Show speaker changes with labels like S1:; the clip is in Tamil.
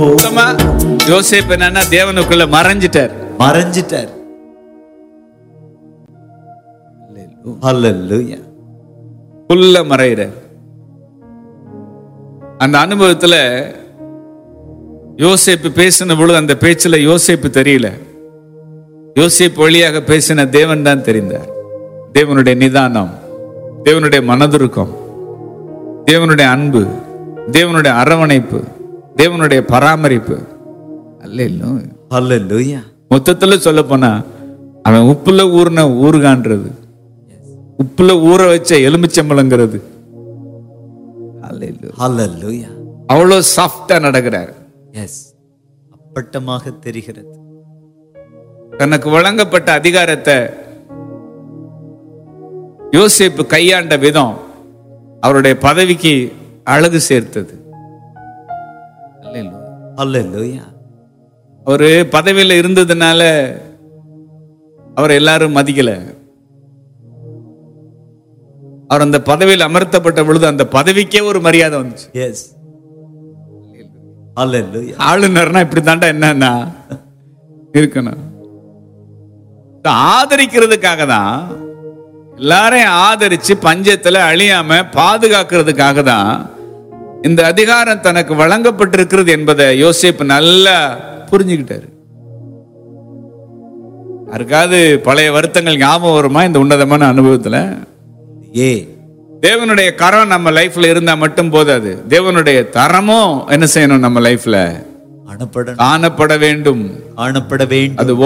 S1: யோசேப்பு என்னன்னா தேவனுக்குள்ள மறைஞ்சிட்டார்.
S2: ஹல்லேலூயா.
S1: உள்ள மறைகிறார். அந்த அனுபவத்துல யோசேப்பு பேசின பொழுது அந்த பேச்சுல யோசேப்பு தெரியல. யோசேப்பு வழியாக பேசின தேவன் தான் தெரிந்தார். தேவனுடைய நிதானம், தேவனுடைய மனதுருக்கம், தேவனுடைய அன்பு, தேவனுடைய அரவணைப்பு, தேவனுடைய பராமரிப்பு.
S2: ஹல்லேலூயா.
S1: மொத்தத்துல சொல்ல போனா அவன் உப்புல ஊர்ன ஊறுகான்றது, உப்புல ஊற வச்ச எலுமிச்சம்பழங்கிறது.
S2: ஹல்லேலூயா.
S1: அவ்வளவு சாஃப்டா நடக்கிறார்.
S2: எஸ், அப்பட்டமாக தெரிகிறது.
S1: தனக்கு வழங்கப்பட்ட அதிகாரத்தை யோசேப்பு கையாண்ட விதம் அவருடைய பதவிக்கு அழகு சேர்த்தது.
S2: ஹல்லேலூயா.
S1: ஒரு பதவியில இருந்ததுனால அவர் எல்லாரும் மதிக்கல. அவர் அந்த பதவியில் அமர்த்தப்பட்ட பொழுது அந்த பதவிக்கே ஒரு மரியாதை வந்துச்சு.
S2: எஸ், ஹல்லேலூயா.
S1: ஆளுநர்னா இப்படி தாண்டா என்னன்னா இருக்கணும். ஆதரிக்கிறதுக்காக தான், எல்லாரையும் ஆதரிச்சு பஞ்சத்துல அழியாம பாதுகாக்கிறதுக்காக தான் இந்த அதிகாரம் தனக்கு வழங்கப்பட்டிருக்கிறது என்பதை யோசேப்பு நல்லா புரிஞ்சுக்கிட்டாரு. யாருக்காவது பழைய வருத்தங்கள் ஞாபகம் வருமா இந்த உன்னதமான அனுபவத்துல? தேவனுடைய கரம் நம்ம லைஃப்ல இருந்தா மட்டும் போதாது, தேவனுடைய தரமும் என்ன செய்யணும் நம்ம லைஃப்ல காணப்பட வேண்டும்.
S2: அது